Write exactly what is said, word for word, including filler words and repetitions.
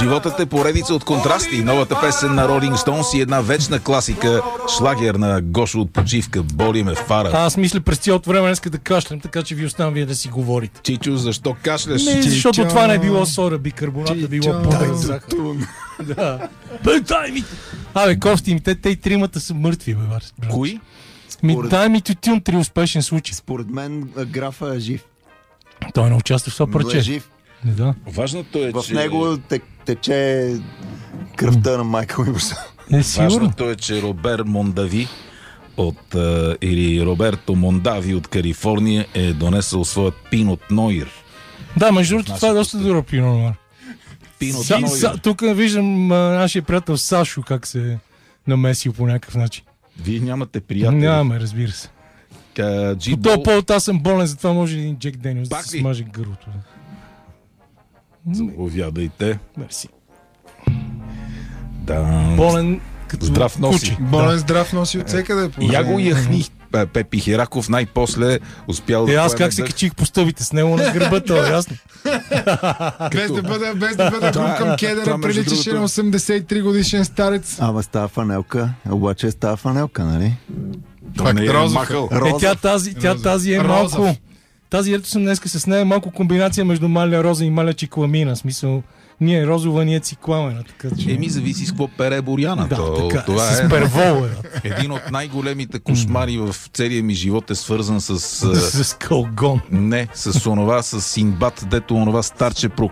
Животът е поредица от контрасти. Новата песен на Rolling Stones и една вечна класика, шлагер на Гошо от почивка. Боли ме фара. Аз мисля през цялото време днеска да кашлям, така че ви оставам вие да си говорите. Чичо, защо кашляш? Не, защото това не е било сода, бикарбоната, било пудра за захар. Да. Бе, дай ми... Абе, Кости, те, те и тримата са мъртви, бе, брат. Кои? Ми, Според... дай ми тютюн, три успешен случай. Според мен графа е жив. Той не участва в това Но е парче. жив. Да. Важното е, В че... него те, тече кръвта на Майкъл и баща. Е, сигурно. Важното е, че Робер Мондави от, а, или Роберто Мондави от Калифорния е донесъл своят пинот Нойр. Да, между другото, това е доста добро пино нойр. Пинот Са, Нойр. са, тук виждам а, нашия приятел Сашо как се е намесил по някакъв начин. Вие нямате приятели. Нямаме, разбира се. Ка, По Джибо... този повод аз съм болен, затова може един Джек Дениелс да Пак се ли? смаже гърлото. Заповядайте. Мерси. Да. Болен като Здрав носи. куче. Болен здрав носи от всекъде. Я го яхни. Пе- Пепи Хераков най-после успял Е, да аз поеме как се дъх. качих по стъбите с него на гърбата, ясно. Без да бъде, без да бъде Това- груб към това, кедъра, между приличаше другото- на осемдесет и три годишен старец. Ама става фанелка. Обаче е става фанелка, нали? Той не е Розов. махал. Е, тя тази, тя Розов. тази е Розов. малко... Тази, ето съм днеска с нея, е малко комбинация между маля роза и маля чикламина. В смисъл, ние е розова, ние е цикламена. Така, че... Еми, зависи с какво пере Боряна. да, То, така, това с е первол е. един от най-големите кошмари в целия ми живот е свързан с... а, С калгон. не, с онова, с Синбад, дето онова старче